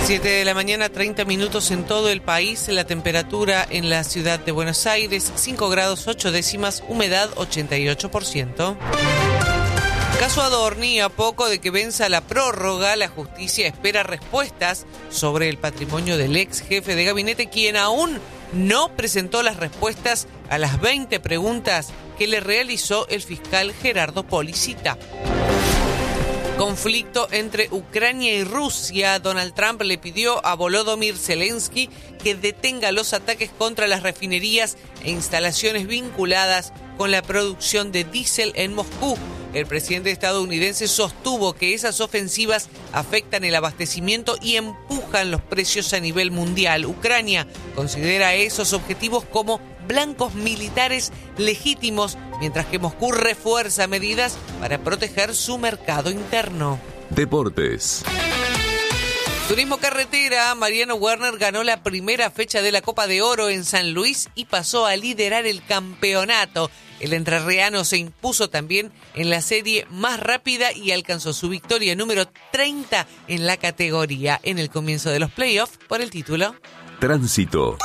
7 de la mañana, 30 minutos en todo el país. La temperatura en la ciudad de Buenos Aires, 5 grados 8 décimas, humedad 88%. Caso Adorni, a poco de que venza la prórroga, la justicia espera respuestas sobre el patrimonio del ex jefe de gabinete, quien aún no presentó las respuestas a las 20 preguntas que le realizó el fiscal Gerardo Policita. Conflicto entre Ucrania y Rusia. Donald Trump le pidió a Volodymyr Zelensky que detenga los ataques contra las refinerías e instalaciones vinculadas con la producción de diésel en Moscú. El presidente estadounidense sostuvo que esas ofensivas afectan el abastecimiento y empujan los precios a nivel mundial. Ucrania considera esos objetivos como blancos militares legítimos, mientras que Moscú refuerza medidas para proteger su mercado interno. Deportes. Turismo carretera. Mariano Werner ganó la primera fecha de la Copa de Oro en San Luis y pasó a liderar el campeonato. El entrerriano se impuso también en la serie más rápida y alcanzó su victoria número 30 en la categoría en el comienzo de los playoffs por el título. Tránsito.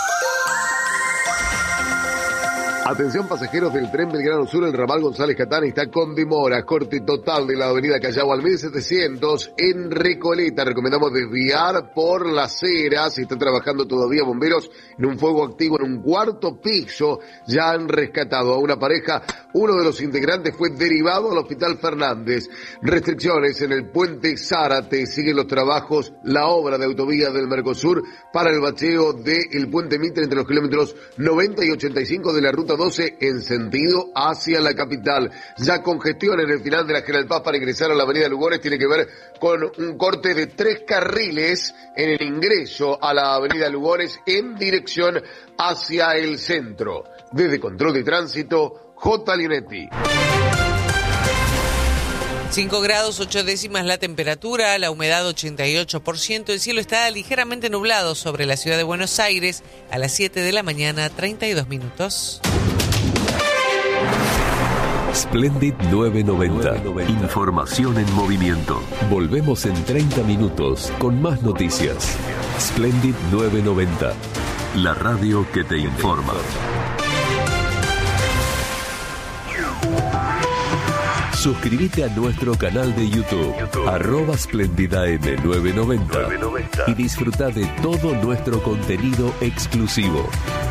Atención pasajeros del tren Belgrano Sur, el ramal González Catán está con demora, corte total de la avenida Callao al 1700 en Recoleta. Recomendamos desviar por las Heras, están trabajando todavía bomberos en un fuego activo en un cuarto piso. Ya han rescatado a una pareja, uno de los integrantes fue derivado al Hospital Fernández. Restricciones en el puente Zárate, siguen los trabajos, la obra de autovía del Mercosur para el bacheo del puente Mitre entre los kilómetros 90 y 85 de la ruta 12 en sentido hacia la capital. Ya congestión en el final de la General Paz para ingresar a la avenida Lugones, tiene que ver con un corte de 3 carriles en el ingreso a la avenida Lugones en dirección hacia el centro. Desde Control de Tránsito, J. Linetti. 5 grados 8 décimas la temperatura, la humedad 88%, el cielo está ligeramente nublado sobre la ciudad de Buenos Aires a las 7 de la mañana, 32 minutos. Splendid 990. Información en movimiento. Volvemos en 30 minutos con más noticias. Splendid 990. La radio que te informa. Suscríbete a nuestro canal de YouTube, @SplendidAM990, y disfruta de todo nuestro contenido exclusivo.